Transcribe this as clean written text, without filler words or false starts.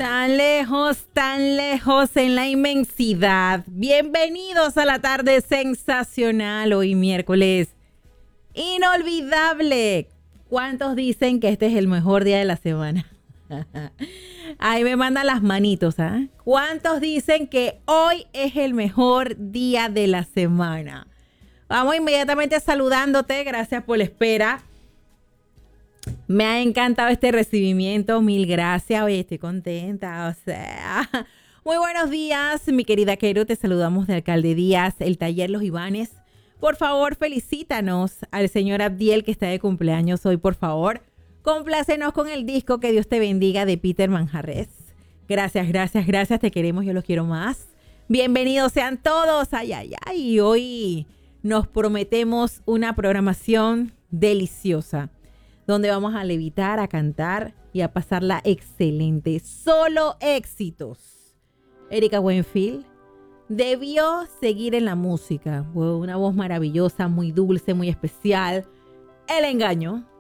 tan lejos en la inmensidad. Bienvenidos a la tarde sensacional, hoy miércoles inolvidable. ¿Cuántos dicen que este es el mejor día de la semana? Ahí me mandan las manitos, ¿ah? ¿Cuántos dicen que hoy es el mejor día de la semana? Vamos inmediatamente saludándote, gracias por la espera. Me ha encantado este recibimiento, mil gracias. Oye, estoy contenta, o sea. Muy buenos días, mi querida Quero. Te saludamos de Alcalde Díaz, el taller Los Ibanes. Por favor, felicítanos al señor Abdiel que está de cumpleaños hoy, por favor. Complácenos con el disco Que Dios te bendiga de Peter Manjarres. Gracias, gracias, gracias. Te queremos, yo los quiero más. Bienvenidos sean todos. Ay, ay, ay. Hoy nos prometemos una programación deliciosa, donde vamos a levitar, a cantar y a pasarla excelente. Solo éxitos. Erika Buenfield debió seguir en la música. Fue una voz maravillosa, muy dulce, muy especial. El engaño.